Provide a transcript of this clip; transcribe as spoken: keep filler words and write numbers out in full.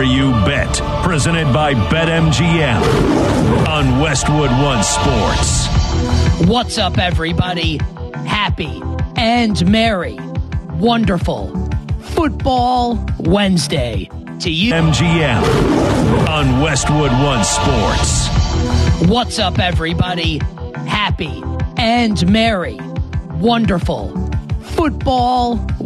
You Bet, presented by BetMGM on Westwood One Sports. What's up, everybody? Happy and merry, wonderful Football Wednesday to you. M G M on Westwood One Sports. What's up, everybody? Happy and merry, wonderful Football